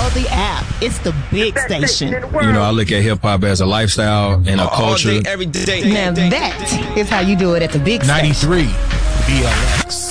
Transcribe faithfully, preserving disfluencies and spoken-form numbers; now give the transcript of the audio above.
Download the app. It's the big station. You know, I look at hip-hop as a lifestyle and a All culture. day, every day. Now that is how you do it at the big station. ninety-three B L X.